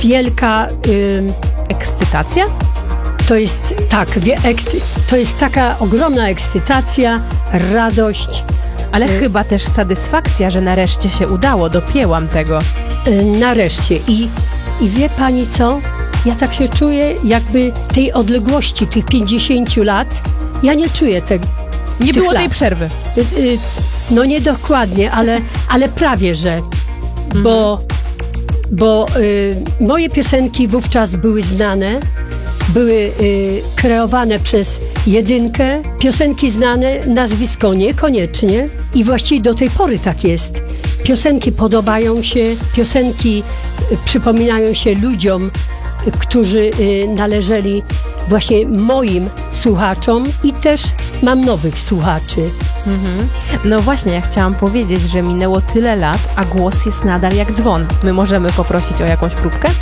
wielka... Ekscytacja? To jest tak, to jest taka ogromna ekscytacja, radość. Ale chyba też satysfakcja, że nareszcie się udało, dopięłam tego. Nareszcie. I wie pani co? Ja tak się czuję, jakby tej odległości, tych 50 lat, ja nie czuję tego. Nie było tej przerwy. No nie dokładnie, ale prawie, że. Bo moje piosenki wówczas były znane, były kreowane przez Jedynkę, piosenki znane, nazwisko niekoniecznie i właściwie do tej pory tak jest. Piosenki podobają się, piosenki przypominają się ludziom, którzy należeli właśnie moim słuchaczom i też mam nowych słuchaczy. No właśnie, ja chciałam powiedzieć, że minęło tyle lat, a głos jest nadal jak dzwon. My możemy poprosić o jakąś próbkę?